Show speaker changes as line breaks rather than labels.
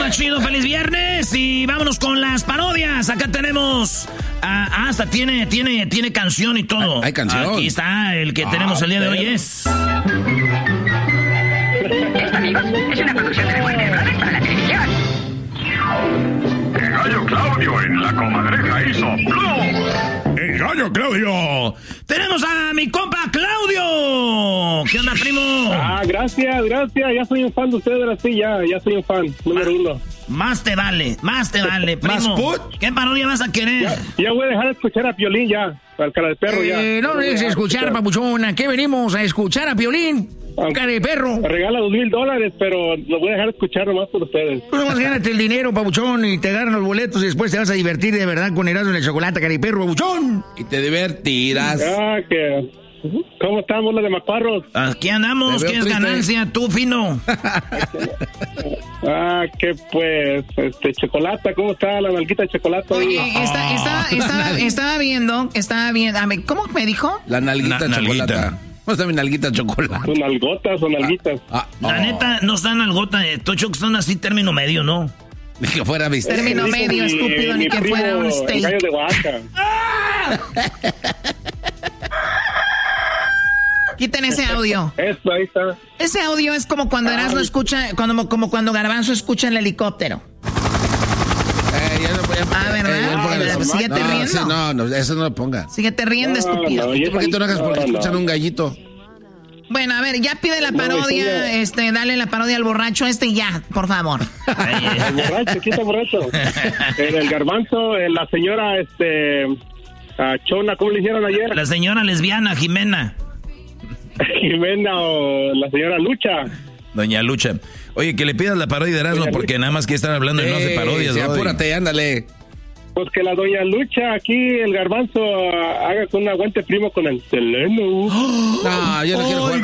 más chido, feliz viernes y vámonos con las parodias. Acá tenemos, hasta tiene canción y todo.
Hay canción.
Aquí está, el que tenemos el día de hoy es...
Amigos, es una producción de Revolver Brothers para la televisión.
El gallo Claudio en la comadreja hizo ¡Blue!
¡El gallo Claudio! ¡Tenemos a mi compa Claudio! ¿Qué onda, primo?
Gracias. Ya soy un fan de ustedes, ahora sí, ya soy un fan, número uno.
Más te vale, primo. ¿Qué parodia vas a querer?
Ya voy a dejar de escuchar a Piolín ya, al cara de perro ya.
No dejes de escuchar, papuchón. ¿A qué venimos? ¿A escuchar a Piolín? Cara de perro.
Me regala $2,000, pero lo voy a dejar de escuchar nomás por ustedes.
Tú nomás gánate el dinero, papuchón, y te ganan los boletos y después te vas a divertir de verdad con Erasmo en el chocolate, cara de perro, papuchón.
Y te divertirás.
¿Cómo estamos los de Macuarros?
Aquí andamos, ¿qué es ganancia? Tú, fino.
Que pues, Chocolata, ¿cómo está la nalguita de Chocolata?
Oye, estaba viendo, a ver, ¿cómo me dijo?
La nalguita Chocolata. ¿Cómo está mi nalguita Chocolata?
¿Son nalgotas o nalguitas?
La neta, no están nalgota, Tocho, que son así término medio, ¿no?
Ni que fuera viste.
Término medio, estúpido, ni que fuera un steak.
Gallo de Oaxaca.
Quiten ese audio.
Eso, ahí está.
Ese audio es como cuando Erasmo escucha, como cuando Garbanzo escucha el helicóptero. ¿Verdad? Síguete riendo.
No, eso no lo ponga.
Síguete riendo, estúpido.
¿Por qué tú no hagas porque escuchan un gallito?
Bueno, a ver, ya pide la parodia, dale la parodia al borracho ya, por favor.
El borracho, ¿quién está borracho? El Garbanzo, la señora, Chona, ¿cómo le hicieron ayer?
La señora lesbiana, Jimena.
Jimena o la señora Lucha.
Doña Lucha. Oye, que le pidas la parodia de Erasmo porque nada más que están hablando de no de parodias.
Sí, apúrate, ándale.
Pues que la doña Lucha, aquí el Garbanzo, haga con un aguante primo con el Seleno.
No, yo no quiero jugar.